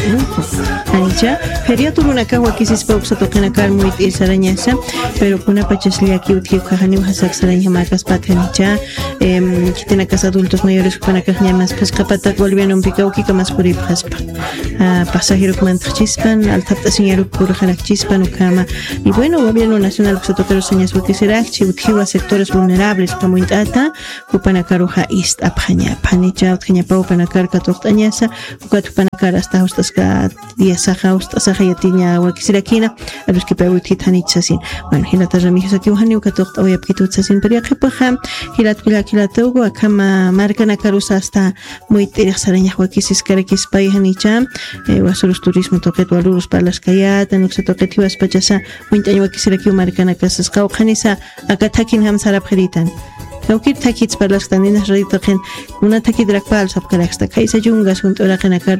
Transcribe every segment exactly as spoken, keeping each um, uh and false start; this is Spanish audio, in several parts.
Anicha, feria turuna ka wakisis pa uksa tokena kar muit isarañasa, pero kuna pachaslia ki utki kahani hasak saraña marcas patanicha, em kitena casa adultos mayores kuna kahnya mas pescapata volviendo un pica uki más por paspa. Pasajero kumantachispan, altapta señero por halakchispan ukama. Y bueno, gobierno nacional uksa tokero señas wakiserachi utkiwa sectores vulnerables como intata, upanakaruja ist aphaña, panicha utkiña pa upanakar katoktañasa, ukatupanakar hasta hostasca día saja hostasca yatiña wakisirakina, a los que peutit hanitsasin. Bueno, hilata ramijos aquí uhani ukatokta oyapkitutsasin, pero ya que paja, hilat kilakilatugo akama marcana carusa hasta muy teresaraña wakisis karakis pai hanicha, wasurus turismo toquet walurus para las kayata, no se toquet ibas pachasa, wintaño wakisiraki marcana casas kaujanisa, akatakin ham sarapjeritan. Kaukir takits para las tandinas radito gen una takit drakpal sapkalaksta kaisa jungas junto la genakar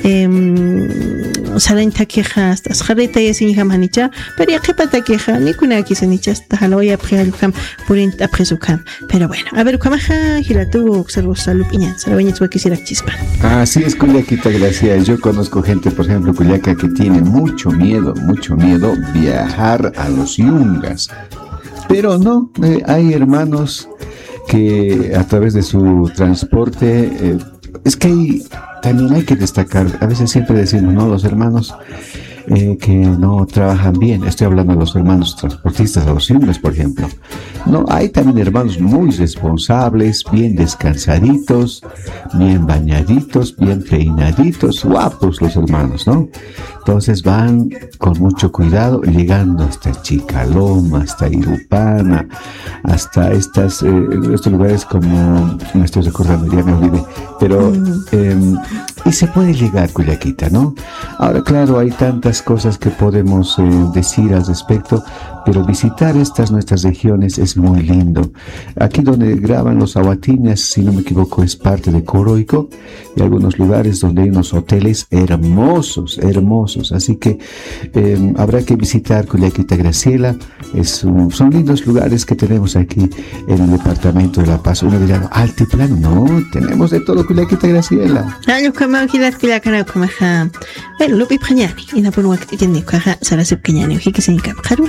salain takeja hasta sharita yasin hamanicha pero ya kepa takeja ni kuna kisanicha hasta haloya prijam purin aprizukam pero bueno a ver kamaja hilatu observo salud piña salabañez wa quisiera chispa. Así es, Culiaquita, gracias. Yo conozco gente, por ejemplo, Culiaca, que tiene mucho miedo, mucho miedo viajar a los yungas. Pero no, eh, hay hermanos que a través de su transporte, eh, es que hay, también hay que destacar, a veces siempre decimos, ¿no? Los hermanos eh, que no trabajan bien, estoy hablando de los hermanos transportistas, a los yungas, por ejemplo. No, hay también hermanos muy responsables, bien descansaditos, bien bañaditos, bien peinaditos, guapos los hermanos, ¿no? Entonces van con mucho cuidado, llegando hasta Chicaloma, hasta Irupana, hasta estas, eh, estos lugares como, me estoy recordando, ya me olvidé, pero, mm. eh, y se puede llegar, Culiaquita, ¿no? Ahora, claro, hay tantas cosas que podemos eh, decir al respecto, pero visitar estas nuestras regiones es muy lindo. Aquí donde graban los aguatiñas, si no me equivoco, es parte de Coroico, y algunos lugares donde hay unos hoteles hermosos, hermosos. Así que eh, habrá que visitar Culiaquita, Graciela. Es un, son lindos lugares que tenemos aquí en el departamento de La Paz. Uno dirá, altiplano, no, tenemos de todo, Culiaquita, Graciela. Año como aquí las Culiacana como ja, bueno, lo pipañani y na por un acto tiene caja sara se pequeñani, que se encapa.